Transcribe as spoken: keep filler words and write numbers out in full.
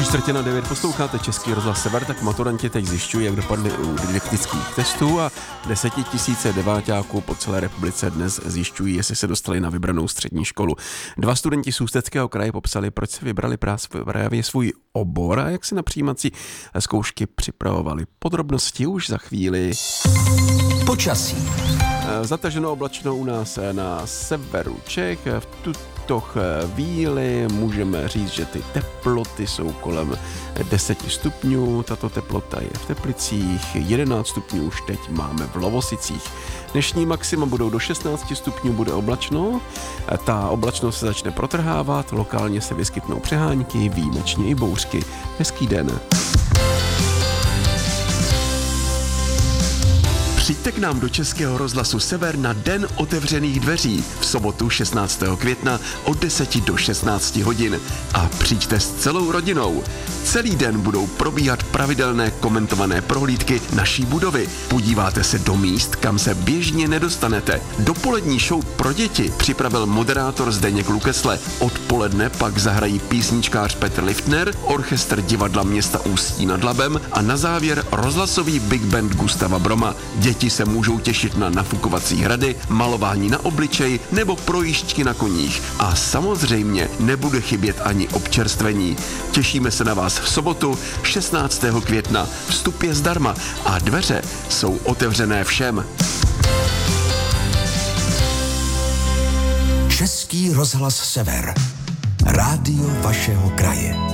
Tři čtvrtě na devět posloucháte Český rozhlas Sever, tak maturanti teď zjišťují, jak dopadly u didaktických testů a desetitisíce deváťáků po celé republice dnes zjišťují, jestli se dostali na vybranou střední školu. Dva studenti z Ústeckého kraje popsali, proč se vybrali právě svůj obor a jak si na přijímací zkoušky připravovali. Podrobnosti už za chvíli. Počasí. Zataženo oblačno u nás na severu Čech. V tuto chvíli můžeme říct, že ty teploty jsou kolem deseti stupňů. Tato teplota je v Teplicích, jedenáct stupňů už teď máme v Lovosicích. Dnešní maxima budou do šestnáct stupňů, bude oblačno. Ta oblačnost se začne protrhávat, lokálně se vyskytnou přehánky, výjimečně i bouřky. Hezký den. Přijďte k nám do Českého rozhlasu Sever na Den otevřených dveří v sobotu šestnáctého května od deseti do šestnácti hodin a přijďte s celou rodinou. Celý den budou probíhat pravidelné komentované prohlídky naší budovy. Podíváte se do míst, kam se běžně nedostanete. Dopolední show pro děti připravil moderátor Zdeněk Lukesle. Odpoledne pak zahrají písničkář Petr Liftner, orchestr divadla města Ústí nad Labem a na závěr rozhlasový big band Gustava Broma. Děti se můžou těšit na nafukovací hrady, malování na obličej nebo projížďky na koních. A samozřejmě nebude chybět ani občerstvení. Těšíme se na vás v sobotu šestnáctého května. Vstup je zdarma a dveře jsou otevřené všem. Český rozhlas Sever. Rádio vašeho kraje.